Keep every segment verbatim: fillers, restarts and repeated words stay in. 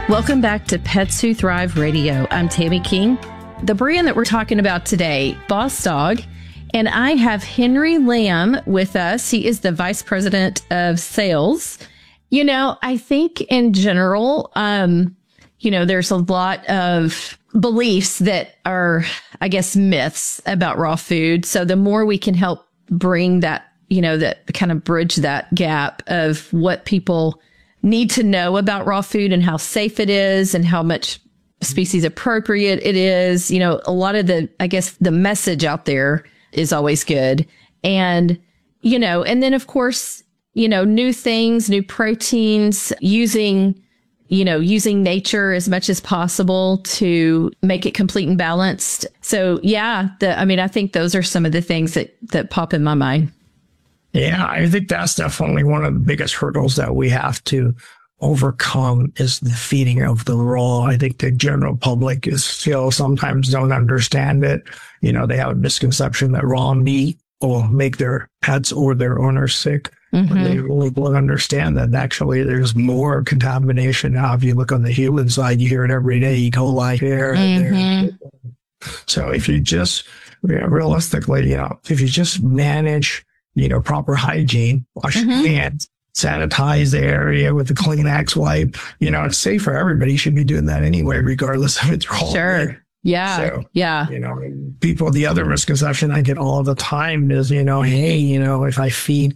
Welcome back to Pets Who Thrive Radio. I'm Tammy King. The brand that we're talking about today, Boss Dog, and I have Henry Lamb with us. He is the Vice President of Sales. You know, I think in general, um, you know, there's a lot of beliefs that are, I guess, myths about raw food. So the more we can help bring that, you know, that kind of bridge that gap of what people need to know about raw food and how safe it is and how much species appropriate it is. You know, a lot of the, I guess, the message out there is always good. And, you know, and then of course, you know, new things, new proteins, using, you know, using nature as much as possible to make it complete and balanced. So yeah, the, I mean, I think those are some of the things that, that pop in my mind. Yeah, I think that's definitely one of the biggest hurdles that we have to overcome is the feeding of the raw. I think the general public is still sometimes don't understand it. You know, they have a misconception that raw meat will make their pets or their owners sick. Mm-hmm. But they really don't understand that actually there's more contamination now. If you look on the human side, you hear it every day, E. coli here. Mm-hmm. So if you just, you know, realistically, you know, if you just manage, you know, proper hygiene, wash mm-hmm. your hands, sanitize the area with a Kleenex wipe. You know, it's safe for everybody. You should be doing that anyway, regardless if it's raw. Sure. Yeah. So, yeah. You know, people, the other misconception I get all the time is, you know, hey, you know, if I feed,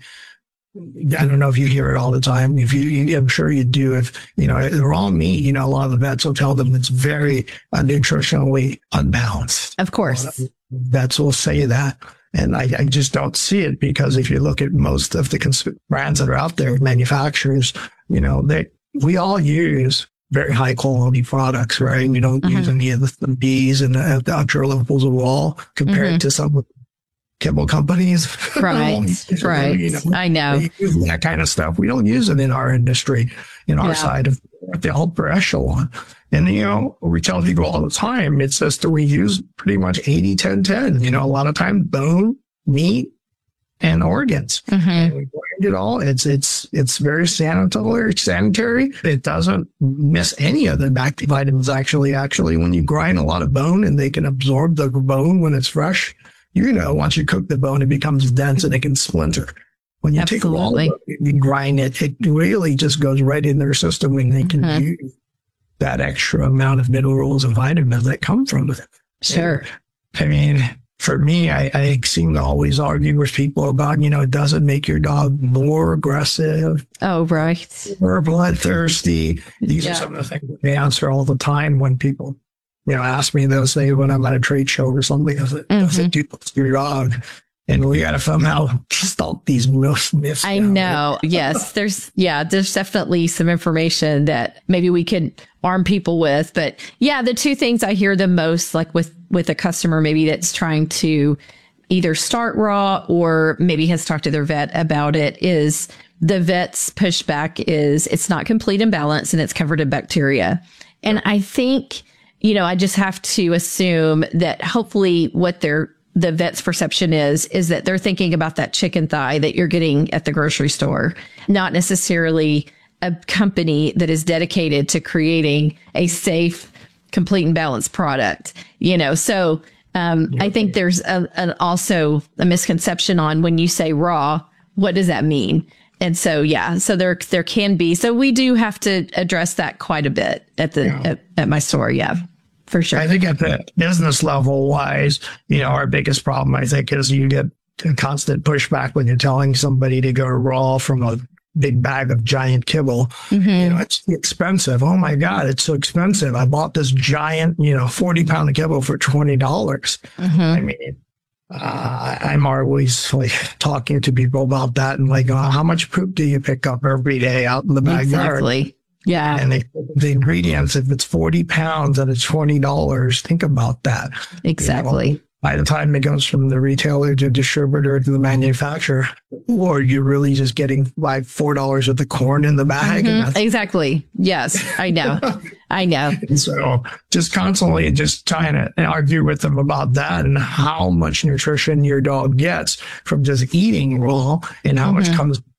I don't know if you hear it all the time. If you, I'm sure you do. If, you know, the raw meat, you know, a lot of the vets will tell them it's very uh, nutritionally unbalanced. Of course. Vets will say that. And I, I just don't see it because if you look at most of the cons- brands that are out there, manufacturers, you know, they, we all use very high quality products, right? We don't mm-hmm. use any of the, the B's and the, the ultra levels of all compared mm-hmm. to some chemical companies. Right. Right. You know, I know. That kind of stuff. We don't use it in our industry, in our yeah. side of the upper echelon. And, you know, we tell people all the time, it's just that we use pretty much eighty, ten, ten, you know, a lot of times bone, meat, and organs. Mm-hmm. And we grind it all. It's, it's, it's very sanitary, sanitary. It doesn't miss any of the active vitamins. Actually, actually, when you grind a lot of bone and they can absorb the bone when it's fresh, you know, once you cook the bone, it becomes dense and it can splinter. When you Absolutely. take a raw bone, you grind it, it really just goes right in their system and they can mm-hmm. use that extra amount of minerals and vitamins that come from it. Sure. And, I mean, for me, I, I seem to always argue with people about, you know, it doesn't make your dog more aggressive. Oh, right. Or bloodthirsty. These yeah. are some of the things they answer all the time when people, you know, ask me those things when I'm at a trade show or something. I say, mm-hmm. do your dog. And we got to somehow stop these myths. myths I know. Yes. There's, yeah, there's definitely some information that maybe we could arm people with. But yeah, the two things I hear the most, like with, with a customer, maybe that's trying to either start raw or maybe has talked to their vet about it, is the vet's pushback is it's not complete and balanced and it's covered in bacteria. And I think, you know, I just have to assume that hopefully what they're, the vet's perception is, is that they're thinking about that chicken thigh that you're getting at the grocery store, not necessarily a company that is dedicated to creating a safe, complete and balanced product, you know? So, um, I think there's a, an also a misconception on when you say raw, what does that mean? And so, yeah, so there, there can be, so we do have to address that quite a bit at the, yeah. at, at my store. Yeah. For sure. I think at the business level wise, you know, our biggest problem, I think, is you get a constant pushback when you're telling somebody to go raw from a big bag of giant kibble. Mm-hmm. You know, it's expensive. Oh my God, it's so expensive. I bought this giant, you know, forty pound kibble for twenty dollars. Mm-hmm. I mean, uh, I'm always like talking to people about that and like, oh, how much poop do you pick up every day out in the backyard? Exactly. Yeah. And they, the ingredients, if it's forty pounds and it's twenty dollars, think about that. Exactly. You know, by the time it goes from the retailer to distributor to the manufacturer, or you're really just getting like four dollars of the corn in the bag. Mm-hmm. And exactly. Yes, I know. I know. So just constantly just trying to argue with them about that and how much nutrition your dog gets from just eating raw and how mm-hmm. much comes